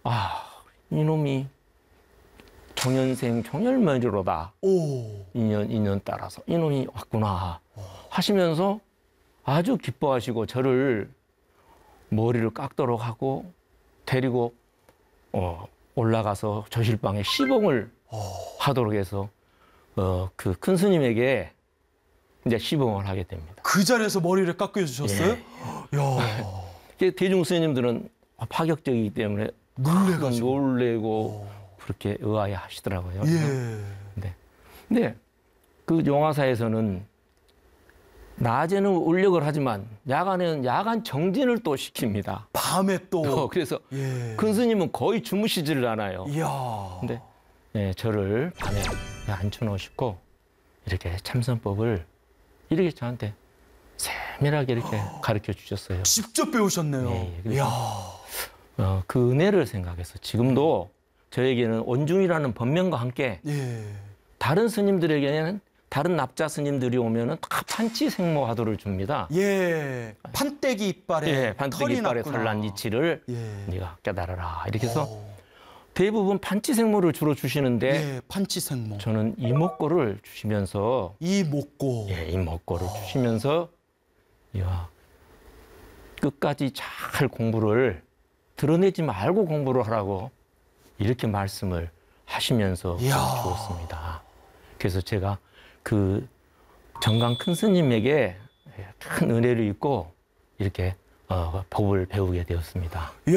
아, 이놈이 종년생 종혈머리로다. 인연 따라서 이놈이 왔구나 하시면서 아주 기뻐하시고 저를 머리를 깎도록 하고 데리고 올라가서 조실방에 시봉을 하도록 해서 그 큰 스님에게 이제 시봉을 하게 됩니다. 그 자리에서 머리를 깎여주셨어요? 예. 야. 대중 스님들은 파격적이기 때문에 놀래고 그렇게 의아해 하시더라고요. 예. 근데 그 용화사에서는 낮에는 울력을 하지만 야간에는 야간 정진을 또 시킵니다. 밤에 또. 그래서 큰 스님은 거의 주무시지를 않아요. 이야. 근데 저를 밤에 앉혀놓으시고 이렇게 참선법을 이렇게 저한테 세밀하게 이렇게 가르쳐 주셨어요. 직접 배우셨네요. 네, 그래서 그 은혜를 생각해서 지금도 저에게는 원중이라는 법명과 함께 다른 스님들에게는 다른 납자 스님들이 오면은 다 판치생모 화두를 줍니다. 예, 판때기 이빨에 판때기 이빨에 설난 이치를 네가 깨달아라. 이렇게 해서 대부분 판치생모를 주로 주시는데 판치생모. 저는 이목고를 주시면서 이목고. 이목고를 주시면서 끝까지 잘 공부를 드러내지 말고 공부를 하라고 이렇게 말씀을 하시면서 주었습니다. 그래서 제가 그 정강 큰 스님에게 큰 은혜를 입고 이렇게 법을 배우게 되었습니다. 이야,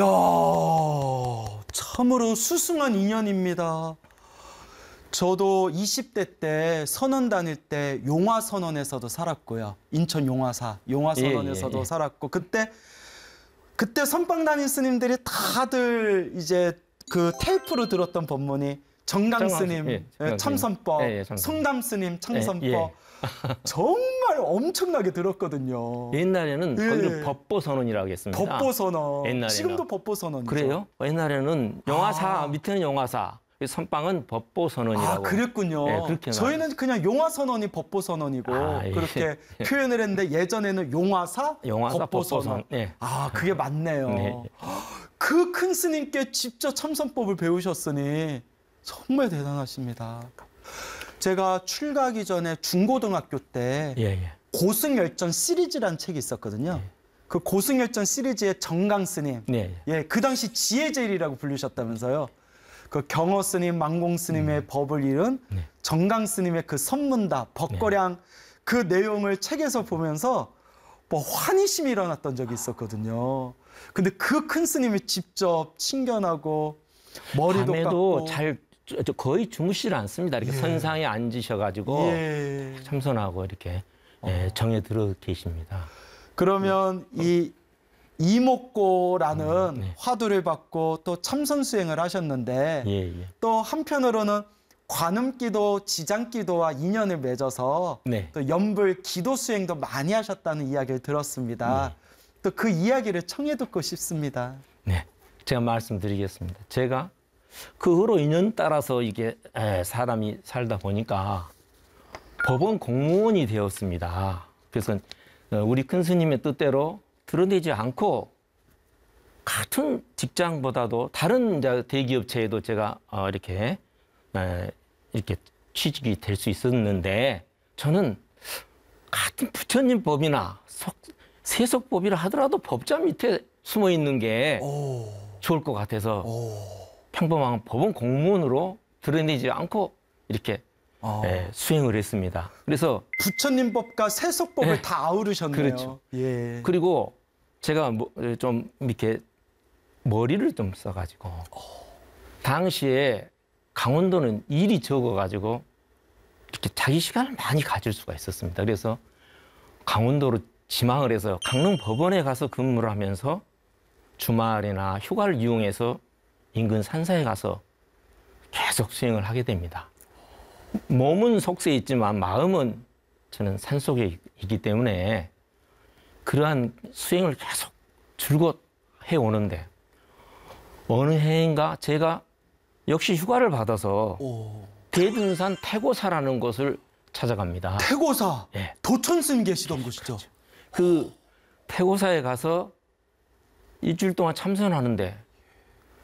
참으로 수승한 인연입니다. 저도 20대 때 선원 다닐 때 용화선원에서도 살았고요. 인천 용화선원에서도 살았고 그때 선방 다닌 스님들이 다들 이제 그 테이프로 들었던 법문이 정강 스님 참선법, 성담 스님 참선법 정말 엄청나게 들었거든요. 옛날에는 거기를 법보선언이라고 했습니다. 법보선언. 옛날에는. 지금도 법보선언이죠. 그래요? 옛날에는 용화사 밑에는 용화사, 선방은 법보선언이라고. 그랬군요. 그렇게 저희는 그냥 용화선언이 법보선언이고 그렇게 표현을 했는데 예전에는 용화사 법보선언. 그게 맞네요. 그 큰 스님께 직접 참선법을 배우셨으니 정말 대단하십니다. 제가 출가하기 전에 중고등학교 때 고승열전 시리즈라는 책이 있었거든요. 그 고승열전 시리즈의 정강 스님, 그 당시 지혜제일이라고 부르셨다면서요. 그 경어 스님, 망공 스님의 법을 이룬 정강 스님의 그 선문답, 법거량 그 내용을 책에서 보면서 뭐 환희심이 일어났던 적이 있었거든요. 근데 그 큰 스님이 직접 친견하고 머리도 밤에도 깎고 거의 주무시질 않습니다. 이렇게 선상에 앉으셔가지고 참선하고 이렇게 정에 들어 계십니다. 그러면 이 이목고라는 화두를 받고 또 참선 수행을 하셨는데 또 한편으로는 관음기도, 지장기도와 인연을 맺어서 또 연불 기도 수행도 많이 하셨다는 이야기를 들었습니다. 또 그 이야기를 청해 듣고 싶습니다. 제가 말씀드리겠습니다. 제가 그 후로 인연 따라서 이게 사람이 살다 보니까 법원 공무원이 되었습니다. 그래서 우리 큰 스님의 뜻대로 드러내지 않고 같은 직장보다도 다른 대기업체에도 제가 이렇게 취직이 될 수 있었는데 저는 같은 부처님 법이나 세속법이라 하더라도 법자 밑에 숨어 있는 게 좋을 것 같아서 평범한 법원 공무원으로 드러내지 않고 이렇게 수행을 했습니다. 그래서 부처님 법과 세속법을 다 아우르셨네요. 그렇죠. 그리고 제가 좀 이렇게 머리를 좀 써가지고 당시에 강원도는 일이 적어가지고 이렇게 자기 시간을 많이 가질 수가 있었습니다. 그래서 강원도로 지망을 해서 강릉 법원에 가서 근무를 하면서 주말이나 휴가를 이용해서 인근 산사에 가서 계속 수행을 하게 됩니다. 몸은 속세에 있지만 마음은 저는 산속에 있기 때문에 그러한 수행을 계속 줄곧 해오는데 어느 해인가 제가 역시 휴가를 받아서 대둔산 태고사라는 곳을 찾아갑니다. 태고사? 도천스님 계시던 곳이죠? 그 태고사에 가서 일주일 동안 참선하는데